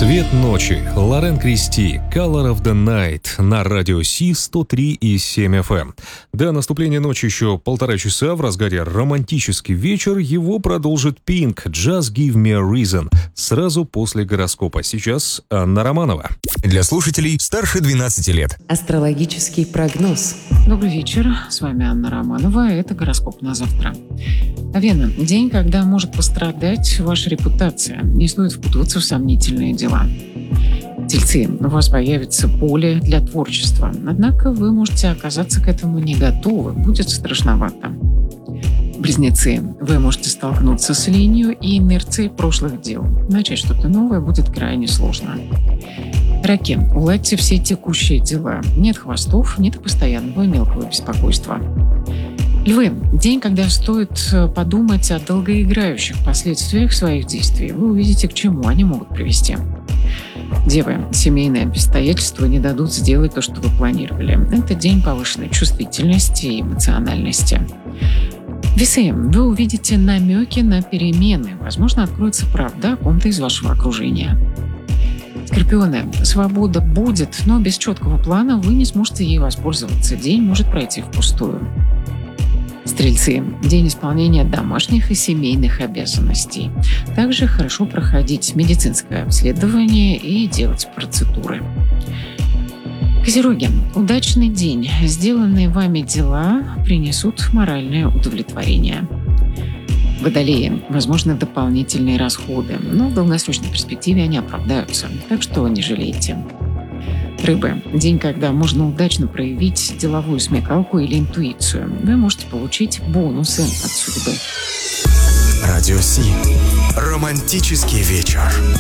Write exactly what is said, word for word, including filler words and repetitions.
«Цвет ночи», Лорен Кристи, «Color of the Night» на радио Си сто три и семь эф эм. До наступления ночи еще полтора часа, в разгаре романтический вечер, его продолжит Pink, «Just Give Me a Reason», сразу после гороскопа. Сейчас Анна Романова. Для слушателей старше двенадцати лет. Астрологический прогноз. Добрый вечер, с вами Анна Романова, это гороскоп на завтра. Овен, день, когда может пострадать ваша репутация, не стоит впутываться в сомнительные дела. Тельцы, у вас появится поле для творчества, однако вы можете оказаться к этому не готовы, будет страшновато. Близнецы, вы можете столкнуться с ленью и инерцией прошлых дел. Начать что-то новое будет крайне сложно. Раки, уладьте все текущие дела. Нет хвостов, нет постоянного мелкого беспокойства. Львы, день, когда стоит подумать о долгоиграющих последствиях своих действий. Вы увидите, к чему они могут привести. Девы, семейные обстоятельства не дадут сделать то, что вы планировали. Это день повышенной чувствительности и эмоциональности. Весы, вы увидите намеки на перемены. Возможно, откроется правда о ком-то из вашего окружения. Скорпионы, свобода будет, но без четкого плана вы не сможете ей воспользоваться. День может пройти впустую. Стрельцы, день исполнения домашних и семейных обязанностей. Также хорошо проходить медицинское обследование и делать процедуры. Козероги, удачный день. Сделанные вами дела принесут моральное удовлетворение. Водолеи, возможны дополнительные расходы, но в долгосрочной перспективе они оправдаются, так что не жалейте. Рыбы, день, когда можно удачно проявить деловую смекалку или интуицию. Вы можете получить бонусы от судьбы. Радио Си. Романтический вечер.